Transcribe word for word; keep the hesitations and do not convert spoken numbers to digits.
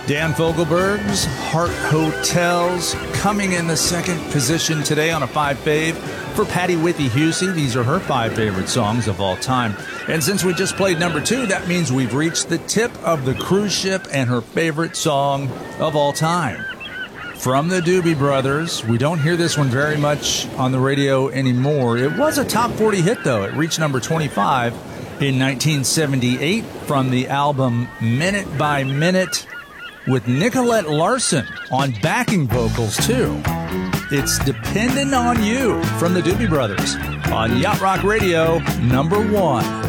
Dan Fogelberg's Heart Hotels coming in the second position today on a five fave for Patty Withy-Husey. These are her five favorite songs of all time. And since we just played number two, that means we've reached the tip of the cruise ship and her favorite song of all time. From the Doobie Brothers. We don't hear this one very much on the radio anymore. It was a top forty hit, though. It reached number twenty-five in nineteen seventy-eight from the album Minute by Minute, with Nicolette Larson on backing vocals, too. It's Dependin' on You from the Doobie Brothers on Yacht Rock Radio, number one.